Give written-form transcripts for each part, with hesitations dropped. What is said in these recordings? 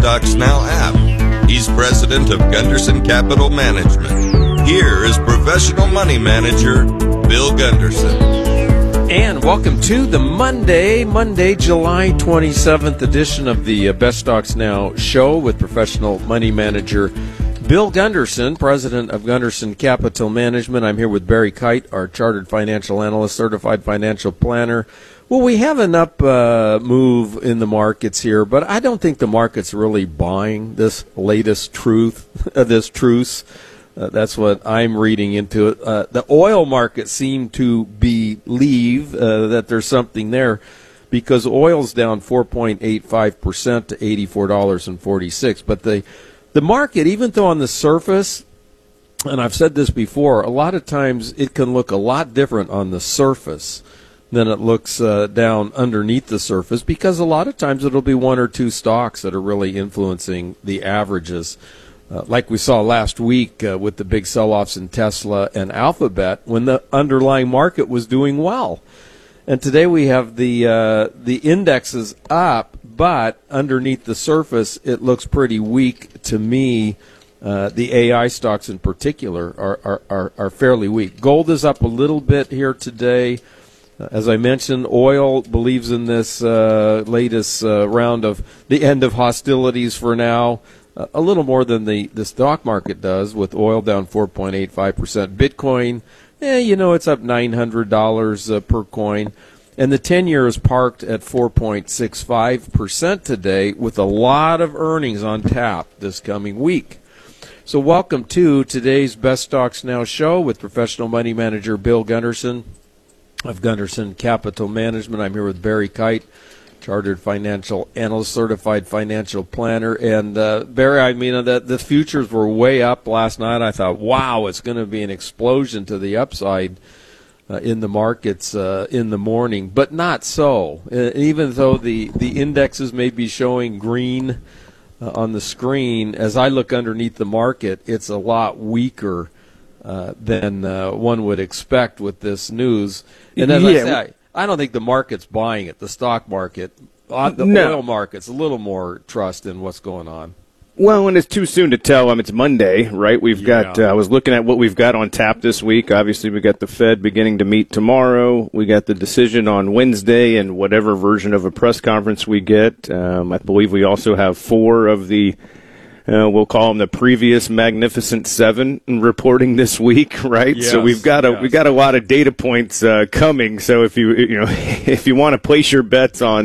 Stocks Now app. He's president of Gunderson Capital Management. Here is professional money manager Bill Gunderson. And welcome to the Monday, July 27th edition of the Best Stocks Now show with professional money manager Bill Gunderson, president of Gunderson Capital Management. I'm here with Barry Kite, our chartered financial analyst, certified financial planner. Well, we have an up move in the markets here, but I don't think the market's really buying this latest truce. That's what I'm reading into it. The oil market seemed to believe that there's something there because oil's down 4.85% to $84.46. But the market, even though on the surface, and I've said this before, a lot of times it can look a lot different on the surface than it looks down underneath the surface, because a lot of times it'll be one or two stocks that are really influencing the averages. Like we saw last week with the big sell-offs in Tesla and Alphabet when the underlying market was doing well. And today we have the indexes up, but underneath the surface it looks pretty weak to me. The AI stocks in particular are fairly weak. Gold is up a little bit here today. As I mentioned, oil believes in this latest round of the end of hostilities for now, a little more than the stock market does, with oil down 4.85%. Bitcoin, it's up $900 per coin. And the 10-year is parked at 4.65% today, with a lot of earnings on tap this coming week. So welcome to today's Best Stocks Now show with professional money manager Bill Gunderson of Gunderson Capital Management. I'm here with Barry Kite, chartered financial analyst, certified financial planner. And Barry, the futures were way up last night. I thought, wow, it's going to be an explosion to the upside in the markets in the morning, but not so. Even though the indexes may be showing green on the screen, as I look underneath the market, it's a lot weaker than one would expect with this news. And as I say, I don't think the market's buying it, the stock market. Oil market's a little more trust in what's going on. Well, and it's too soon to tell. It's Monday, right? We've got, I was looking at what we've got on tap this week. Obviously, we got the Fed beginning to meet tomorrow. We got the decision on Wednesday and whatever version of a press conference we get. I believe we also have four of the we'll call them the previous Magnificent Seven reporting this week, right? Yes, so we've got a lot of data points coming. So if you want to place your bets on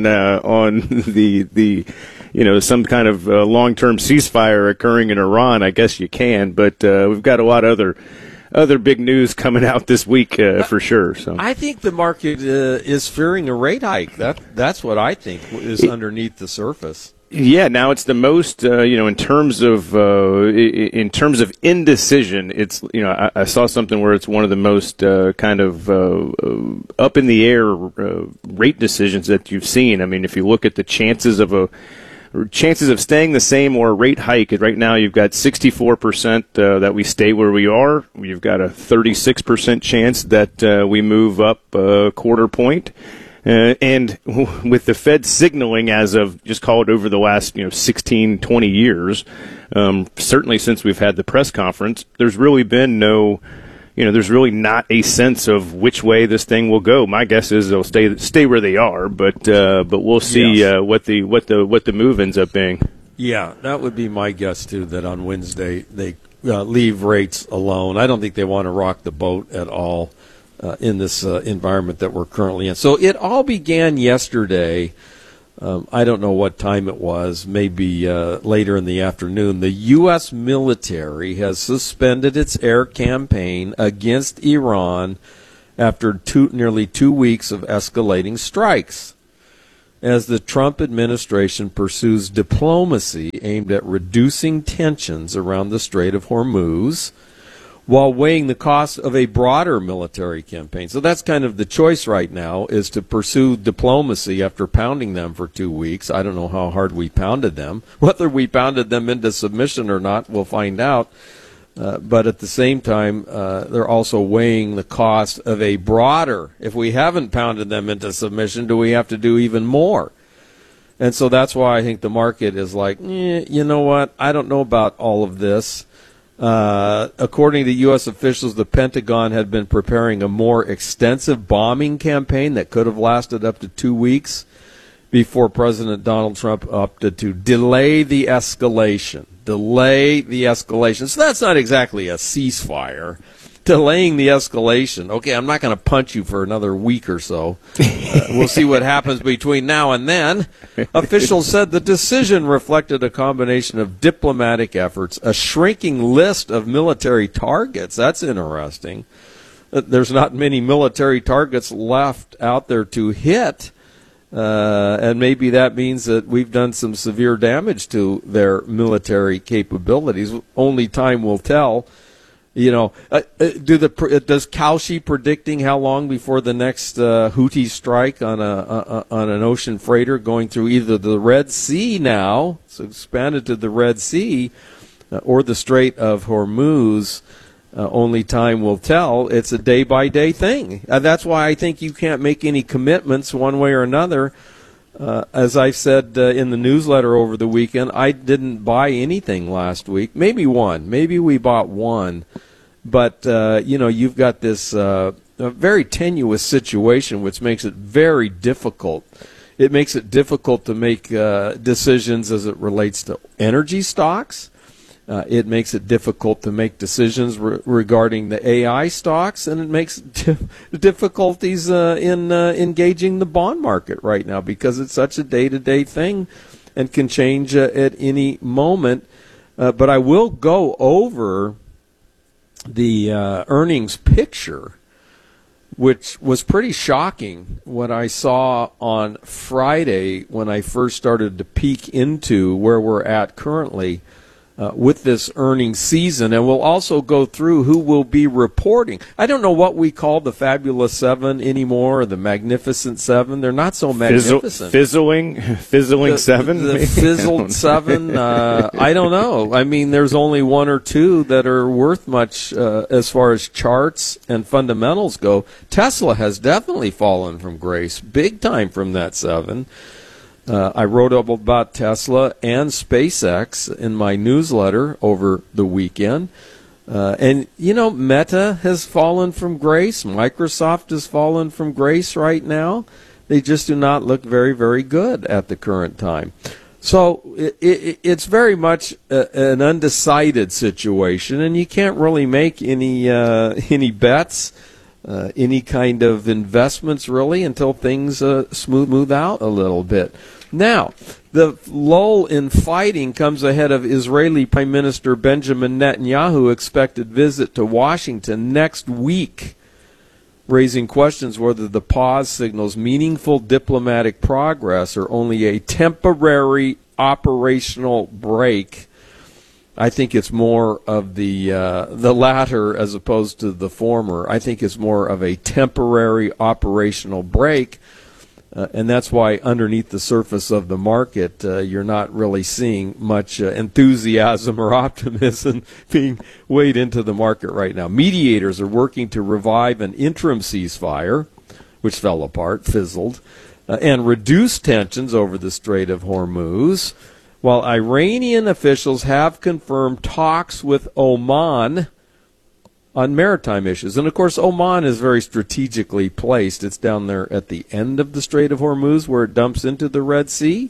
the some kind of long-term ceasefire occurring in Iran, I guess you can. But we've got a lot of other big news coming out this week for sure. So I think the market is fearing a rate hike. That's what I think is underneath the surface. Yeah, now it's the most, in terms of indecision. It's, I saw something where it's one of the most kind of up in the air rate decisions that you've seen. If you look at the chances of staying the same or a rate hike, right now you've got 64% that we stay where we are. You've got a 36% chance that we move up a quarter point. And with the Fed signaling as of, just call it over the last 16, 20 years, certainly since we've had the press conference, there's really been there's really not a sense of which way this thing will go. My guess is they'll stay where they are, but we'll see what the move ends up being. Yeah, that would be my guess too. That on Wednesday they leave rates alone. I don't think they want to rock the boat at all. In this environment that we're currently in. So it all began yesterday. I don't know what time it was, maybe later in the afternoon. The U.S. military has suspended its air campaign against Iran after nearly 2 weeks of escalating strikes, as the Trump administration pursues diplomacy aimed at reducing tensions around the Strait of Hormuz, while weighing the cost of a broader military campaign. So that's kind of the choice right now, is to pursue diplomacy after pounding them for 2 weeks. I don't know how hard we pounded them. Whether we pounded them into submission or not, we'll find out. But at the same time, they're also weighing the cost of a broader, if we haven't pounded them into submission, do we have to do even more? And so that's why I think the market is like, you know what? I don't know about all of this. According to U.S. officials, the Pentagon had been preparing a more extensive bombing campaign that could have lasted up to 2 weeks before President Donald Trump opted to delay the escalation. So that's not exactly a ceasefire. Delaying the escalation. Okay, I'm not going to punch you for another week or so. We'll see what happens between now and then. Officials said the decision reflected a combination of diplomatic efforts, a shrinking list of military targets. That's interesting. There's not many military targets left out there to hit. And maybe that means that we've done some severe damage to their military capabilities. Only time will tell. You know, does Kalshi predicting how long before the next Houthi strike on an ocean freighter going through either the Red Sea now, it's expanded to the Red Sea, or the Strait of Hormuz? Only time will tell. It's a day-by-day thing. That's why I think you can't make any commitments one way or another. As I said in the newsletter over the weekend, I didn't buy anything last week. Maybe one. Maybe we bought one. But, you've got this very tenuous situation, which makes it very difficult. It makes it difficult to make decisions as it relates to energy stocks. It makes it difficult to make decisions regarding the AI stocks, and it makes difficulties in engaging the bond market right now because it's such a day-to-day thing and can change at any moment. But I will go over the earnings picture, which was pretty shocking what I saw on Friday when I first started to peek into where we're at currently with this earnings season. And we'll also go through who will be reporting. I don't know what we call the Fabulous Seven anymore, or the Magnificent Seven. They're not so magnificent. Fizzling Seven? The Fizzled Seven? I don't know. I mean, there's only one or two that are worth much as far as charts and fundamentals go. Tesla has definitely fallen from grace, big time from that seven. I wrote up about Tesla and SpaceX in my newsletter over the weekend. And, Meta has fallen from grace. Microsoft has fallen from grace right now. They just do not look very, very good at the current time. So it's very much an undecided situation, and you can't really make any bets. Any kind of investments, really, until things smooth out a little bit. Now, the lull in fighting comes ahead of Israeli Prime Minister Benjamin Netanyahu's expected visit to Washington next week, raising questions whether the pause signals meaningful diplomatic progress or only a temporary operational break. I think it's more of the latter as opposed to the former. I think it's more of a temporary operational break, and that's why underneath the surface of the market, you're not really seeing much enthusiasm or optimism being weighed into the market right now. Mediators are working to revive an interim ceasefire, which fell apart, fizzled, and reduce tensions over the Strait of Hormuz, while Iranian officials have confirmed talks with Oman on maritime issues. And, of course, Oman is very strategically placed. It's down there at the end of the Strait of Hormuz where it dumps into the Red Sea.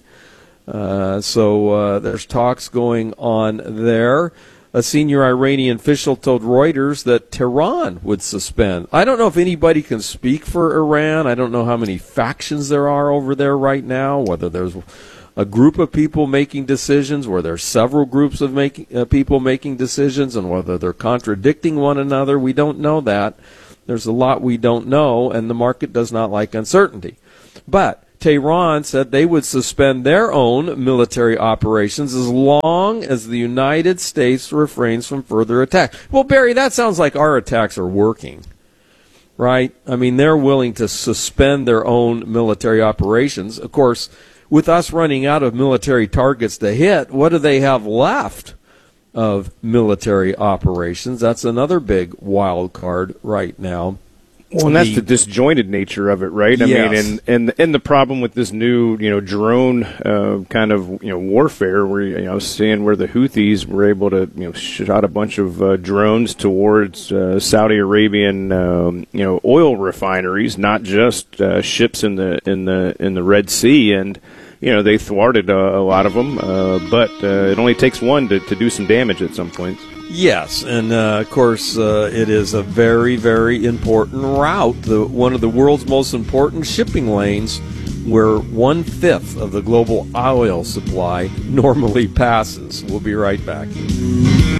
So there's talks going on there. A senior Iranian official told Reuters that Tehran would suspend. I don't know if anybody can speak for Iran. I don't know how many factions there are over there right now, whether there's a group of people making decisions, where there's several groups of people making decisions, and whether they're contradicting one another. We don't know that. There's a lot we don't know, and the market does not like uncertainty. But Tehran said they would suspend their own military operations as long as the United States refrains from further attacks. Well, Barry, that sounds like our attacks are working, right? I mean, they're willing to suspend their own military operations. Of course, with us running out of military targets to hit, what do they have left of military operations? That's another big wild card right now. Well, and that's the disjointed nature of it, right? I Yes. mean, and the problem with this new, drone kind of, warfare, where I was seeing where the Houthis were able to, shot a bunch of drones towards Saudi Arabian, oil refineries, not just ships in the Red Sea, and they thwarted a lot of them, but it only takes one to do some damage at some point. Yes, and of course, it is a very, very important route, one of the world's most important shipping lanes, where 1/5 of the global oil supply normally passes. We'll be right back.